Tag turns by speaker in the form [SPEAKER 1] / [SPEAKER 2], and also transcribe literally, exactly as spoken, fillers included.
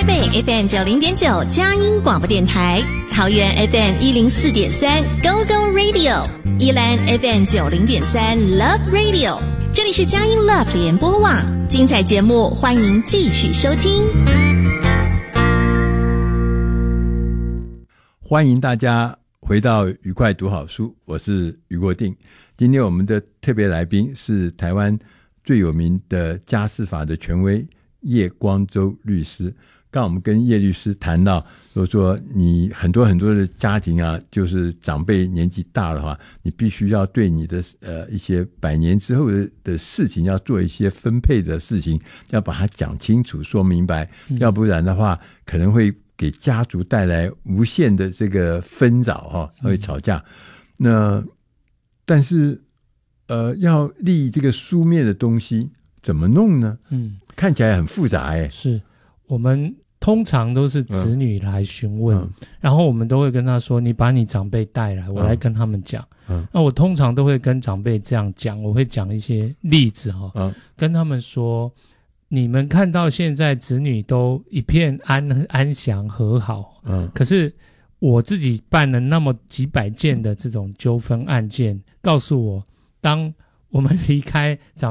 [SPEAKER 1] 台北 F M 九零点九佳音广播电台，桃园 F M 一零四点三 Go Go Radio， 宜兰 F M 九零点三 Love Radio。这里是佳音 Love 联播网，精彩节目欢迎继续收听。
[SPEAKER 2] 欢迎大家回到愉快读好书，我是余国定。今天我们的特别来宾是台湾最有名的家事法的权威叶光洲律师。刚我们跟叶律师谈到，就是说你很多很多的家庭啊，就是长辈年纪大的话，你必须要对你的呃一些百年之后 的, 的事情要做一些分配的事情，要把它讲清楚说明白、嗯、要不然的话可能会给家族带来无限的这个纷扰哈、哦，会吵架、嗯、那但是呃要立这个书面的东西怎么弄呢？嗯，看起来很复杂哎。
[SPEAKER 3] 是我们通常都是子女来询问、嗯嗯、然后我们都会跟他说，你把你长辈带来，我来跟他们讲、嗯、那我通常都会跟长辈这样讲，我会讲一些例子、哦嗯、跟他们说，你们看到现在子女都一片安安详和好、嗯、可是我自己办了那么几百件的这种纠纷案件，告诉我当我们离开长